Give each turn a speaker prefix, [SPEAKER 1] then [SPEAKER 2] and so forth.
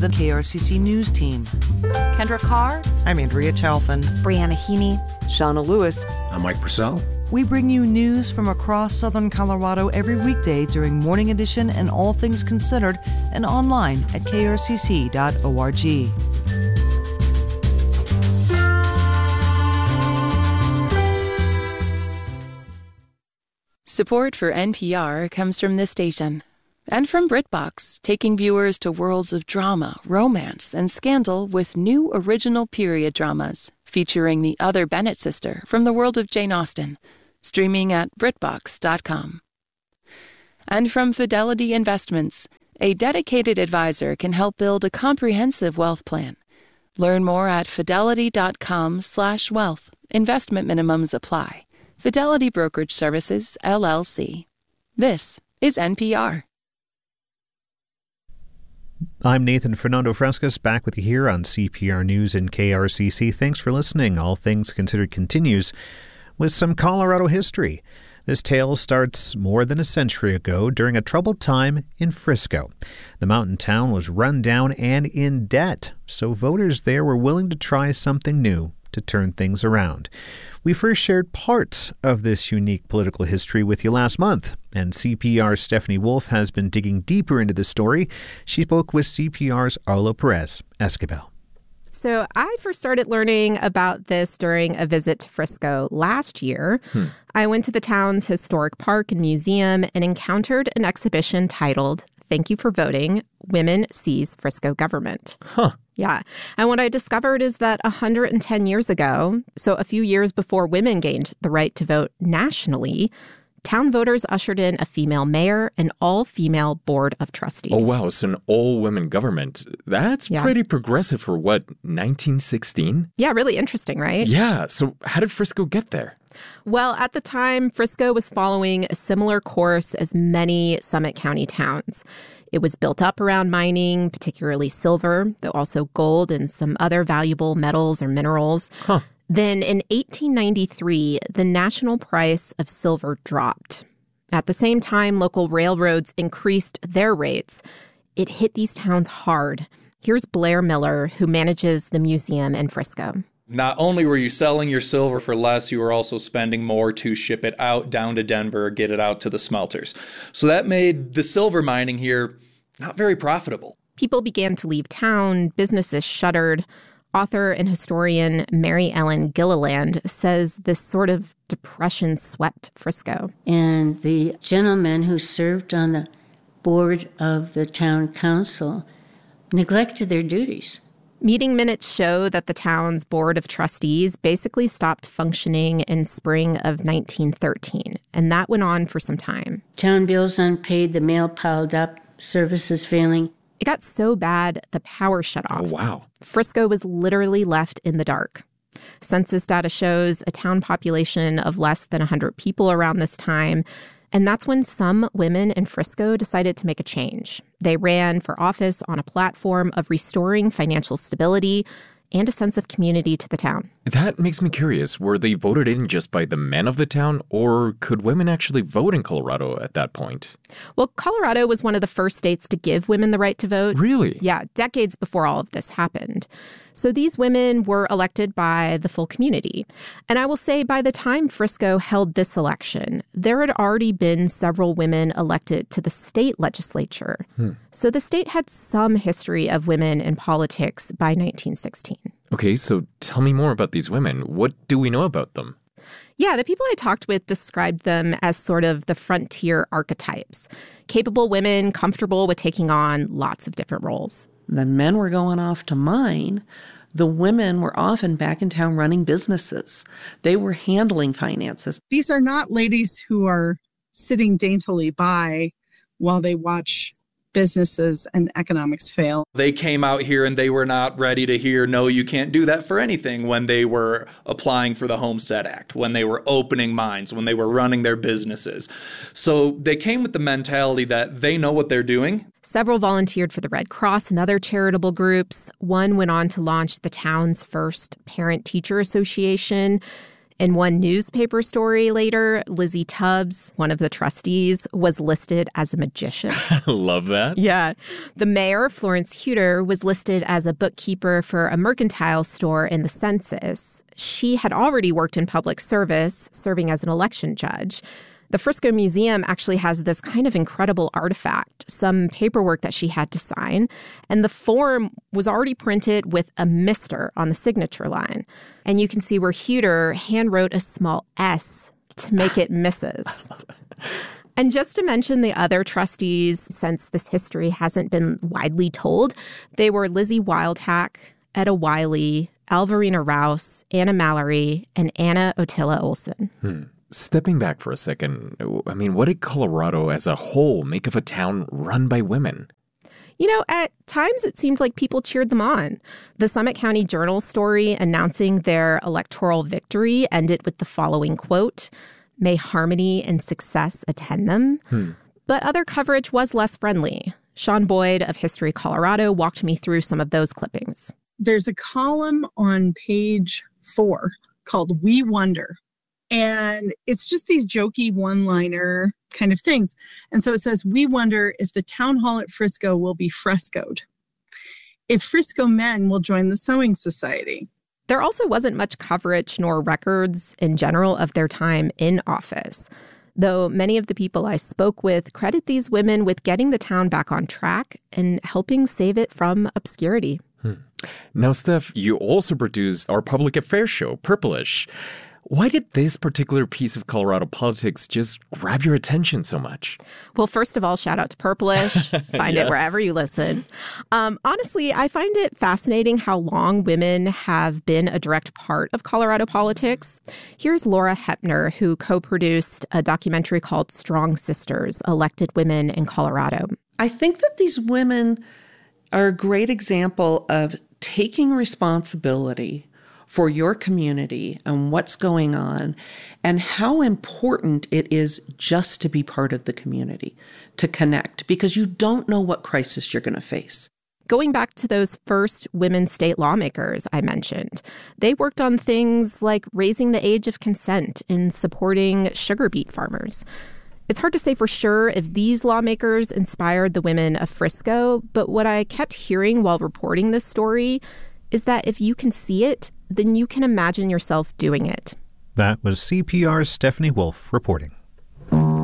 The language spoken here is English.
[SPEAKER 1] the KRCC News Team.
[SPEAKER 2] Kendra Carr.
[SPEAKER 1] I'm Andrea Chalfin.
[SPEAKER 3] Brianna Heaney.
[SPEAKER 4] Shauna Lewis.
[SPEAKER 5] I'm Mike Purcell.
[SPEAKER 1] We bring you news from across southern Colorado every weekday during Morning Edition and All Things Considered, and online at krcc.org.
[SPEAKER 6] Support for NPR comes from this station and from BritBox, taking viewers to worlds of drama, romance, and scandal with new original period dramas featuring the other Bennett sister from the world of Jane Austen, streaming at BritBox.com. And from Fidelity Investments, a dedicated advisor can help build a comprehensive wealth plan. Learn more at fidelity.com/wealth. Investment minimums apply. Fidelity Brokerage Services, LLC. This is NPR.
[SPEAKER 7] I'm Nathan Fernando Frescas, back with you here on CPR News and KRCC. Thanks for listening. All Things Considered continues with some Colorado history. This tale starts more than a century ago during a troubled time in Frisco. The mountain town was run down and in debt, so voters there were willing to try something new to turn things around. We first shared part of this unique political history with you last month, and CPR's Stephanie Wolf has been digging deeper into the story. She spoke with CPR's Arlo Perez Esquivel.
[SPEAKER 8] So I first started learning about this during a visit to Frisco last year. I went to the town's historic park and museum and encountered an exhibition titled "Thank You for Voting, Women Seize Frisco Government." Yeah. And what I discovered is that 110 years ago, so a few years before women gained the right to vote nationally, town voters ushered in a female mayor and all-female board of trustees.
[SPEAKER 9] Oh, wow. So an all-women government. That's pretty progressive for, 1916?
[SPEAKER 8] Yeah, really interesting, right?
[SPEAKER 9] Yeah. So how did Frisco get there?
[SPEAKER 8] Well, at the time, Frisco was following a similar course as many Summit County towns. It was built up around mining, particularly silver, though also gold and some other valuable metals or minerals. Then in 1893, the national price of silver dropped. At the same time, local railroads increased their rates. It hit these towns hard. Here's Blair Miller, who manages the museum in Frisco.
[SPEAKER 10] Not only were you selling your silver for less, you were also spending more to ship it out down to Denver, get it out to the smelters. So that made the silver mining here not very profitable.
[SPEAKER 8] People began to leave town, businesses shuttered. Author and historian Mary Ellen Gilliland says this sort of depression swept Frisco.
[SPEAKER 11] And the gentleman who served on the board of the town council neglected their duties.
[SPEAKER 8] Meeting minutes show that the town's board of trustees basically stopped functioning in spring of 1913, and that went on for some time.
[SPEAKER 11] Town bills unpaid, the mail piled up, services failing.
[SPEAKER 8] It got so bad, the power shut off.
[SPEAKER 9] Oh, wow.
[SPEAKER 8] Frisco was literally left in the dark. Census data shows a town population of less than 100 people around this time. And that's when some women in Frisco decided to make a change. They ran for office on a platform of restoring financial stability and a sense of community to the town.
[SPEAKER 9] That makes me curious. Were they voted in just by the men of the town, or could women actually vote in Colorado at that point?
[SPEAKER 8] Well, Colorado was one of the first states to give women the right to vote.
[SPEAKER 9] Really?
[SPEAKER 8] Yeah, decades before all of this happened. So these women were elected by the full community. And I will say by the time Frisco held this election, there had already been several women elected to the state legislature. So the state had some history of women in politics by 1916.
[SPEAKER 9] Okay, so tell me more about these women. What do we know about them?
[SPEAKER 8] Yeah, the people I talked with described them as sort of the frontier archetypes. Capable women, comfortable with taking on lots of different roles.
[SPEAKER 4] The men were going off to mine. The women were often back in town running businesses. They were handling finances.
[SPEAKER 12] These are not ladies who are sitting daintily by while they watch businesses and economics fail.
[SPEAKER 10] They came out here and they were not ready to hear, no, you can't do that for anything when they were applying for the Homestead Act, when they were opening mines, when they were running their businesses. So they came with the mentality that they know what they're doing.
[SPEAKER 8] Several volunteered for the Red Cross and other charitable groups. One went on to launch the town's first parent-teacher association. In one newspaper story later, Lizzie Tubbs, one of the trustees, was listed as a magician.
[SPEAKER 9] Love that.
[SPEAKER 8] Yeah. The mayor, Florence Huter, was listed as a bookkeeper for a mercantile store in the census. She had already worked in public service, serving as an election judge. The Frisco Museum actually has this kind of incredible artifact, some paperwork that she had to sign, and the form was already printed with a Mr. on the signature line. And you can see where Huter handwrote a small S to make it Mrs. And just to mention the other trustees, since this history hasn't been widely told, they were Lizzie Wildhack, Etta Wiley, Alvarina Rouse, Anna Mallory, and Anna Otilla Olson.
[SPEAKER 9] Stepping back for a second, I mean, what did Colorado as a whole make of a town run by women?
[SPEAKER 8] You know, at times it seemed like people cheered them on. The Summit County Journal story announcing their electoral victory ended with the following quote, "May harmony and success attend them." But other coverage was less friendly. Sean Boyd of History Colorado walked me through some of those clippings.
[SPEAKER 12] There's a column on page 4 called We Wonder. And it's just these jokey one-liner kind of things. And so it says, we wonder if the town hall at Frisco will be frescoed, if Frisco men will join the sewing society.
[SPEAKER 8] There also wasn't much coverage nor records in general of their time in office, though many of the people I spoke with credit these women with getting the town back on track and helping save it from obscurity.
[SPEAKER 9] Now, Steph, you also produced our public affairs show, Purplish. Why did this particular piece of Colorado politics just grab your attention so much?
[SPEAKER 8] Well, first of all, shout out to Purplish. Find it wherever you listen. Honestly, I find it fascinating how long women have been a direct part of Colorado politics. Here's Laura Hepner, who co-produced a documentary called Strong Sisters, Elected Women in Colorado.
[SPEAKER 4] I think that these women are a great example of taking responsibility for your community and what's going on and how important it is just to be part of the community, to connect, because you don't know what crisis you're going to face.
[SPEAKER 8] Going back to those first women state lawmakers I mentioned, they worked on things like raising the age of consent and supporting sugar beet farmers. It's hard to say for sure if these lawmakers inspired the women of Frisco, but what I kept hearing while reporting this story is that if you can see it, then you can imagine yourself doing it.
[SPEAKER 7] That was CPR's Stephanie Wolf reporting.